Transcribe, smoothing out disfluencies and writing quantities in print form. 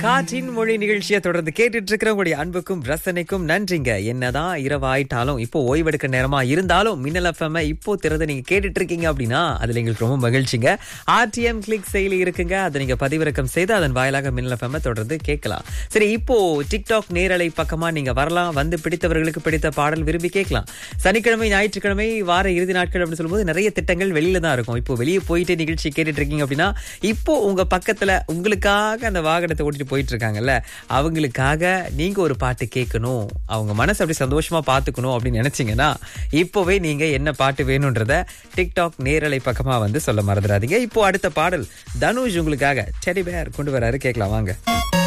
காற்றின் மொழி நிகழ்ச்சியை தொடர்ந்து கேட்டுட்டு இருக்கிற உங்களுடைய அன்புக்கும் ரசனைக்கும் நன்றிங்க. என்னதான் இரவு ஆயிட்டாலும் இப்போ ஓய்வெடுக்க நேரமா இருந்தாலும் மின்னல் எஃப்எம் இப்போ திறந்து நீங்க கேட்டுட்டு இருக்கீங்க அப்படின்னா அதுல எங்களுக்கு ரொம்ப மகிழ்ச்சிங்க. ஆர்டிஎம் கிளிக் செயலி இருக்குங்க, அதை நீங்க பதிவிறக்கம் செய்து அதன் வாயிலாக மின்னல் எஃப்எம் தொடர்ந்து கேட்கலாம். சரி, இப்போ டிக்டாக் நேரலை பக்கமா நீங்க வரலாம், வந்து பிடித்தவர்களுக்கு பிடித்த பாடல் விரும்பி கேட்கலாம். சனிக்கிழமை ஞாயிற்றுக்கிழமை வார இறுதி நாட்கள் அப்படின்னு சொல்லும்போது நிறைய திட்டங்கள் வெளியில தான் இருக்கும். இப்போ வெளியே போயிட்டு நிகழ்ச்சி கேட்டுட்டு இருக்கீங்க அப்படின்னா இப்போ உங்க பக்கத்துல உங்களுக்காக அந்த வாகனத்தை ஓட்டிட்டு போயிட்டு இருக்காங்கல்ல, அவங்களுக்காக நீங்க ஒரு பாட்டு கேட்கணும், அவங்க மனசு அப்படி சந்தோஷமா பாத்துக்கணும் அப்படின்னு நினைச்சீங்கன்னா இப்போவே நீங்க என்ன பாட்டு வேணும்ன்றத டிக்டாக் நேரலை பக்கமா வந்து சொல்ல மறந்துடாதீங்க. இப்போ அடுத்த பாடல் தனுஷ் உங்களுக்காக டெடி பேர் கொண்டு வராரு, கேட்கலாம் வாங்க.